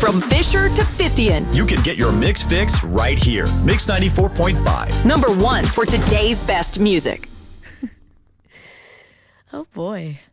From Fisher to Fithian. You can get your Mix fix right here. Mix 94.5. Number 1 for today's best music. Oh boy.